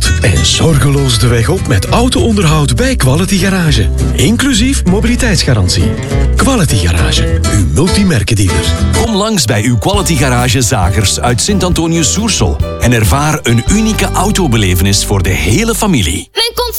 geregeld. En zorgeloos de weg op met auto-onderhoud bij Quality Garage. Inclusief mobiliteitsgarantie. Quality Garage, uw multimerkendealer. Kom langs bij uw Quality Garage Zagers uit Sint-Antonius-Soersel en ervaar een unieke autobelevenis voor de hele familie.